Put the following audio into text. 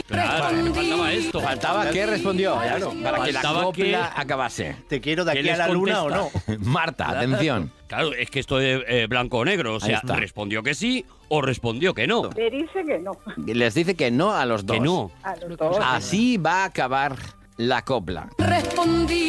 Claro, me faltaba esto. Faltaba que respondió, claro, para que la Faltaba copla que- acabase. ¿Te quiero de ¿Qué aquí a les la luna o contesta? no? Marta, atención. Claro, es que esto de blanco o negro. O Ahí sea, está. respondió que sí o respondió que no. Le dice que no. Les dice que no a los dos. Que no. A los dos. Así va a acabar la copla. Respondí